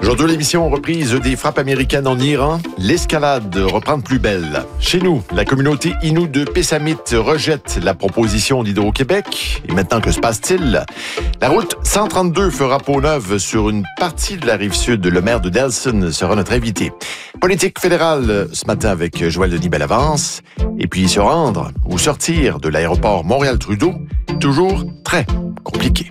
Aujourd'hui, l'émission reprise des frappes américaines en Iran. L'escalade reprend de plus belle. Chez nous, la communauté Innu de Pessamit rejette la proposition d'Hydro-Québec. Et maintenant, que se passe-t-il? La route 132 fera peau neuve sur une partie de la rive sud. Le maire de Delson sera notre invité. Politique fédérale ce matin avec Joël Denis Bellavance. Et puis se rendre ou sortir de l'aéroport Montréal-Trudeau, toujours très compliqué.